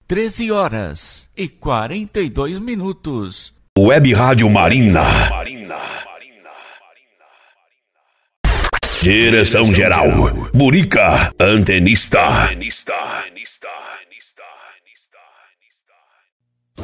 13h42. Web Rádio Marina. Direção geral, Burica, antenista.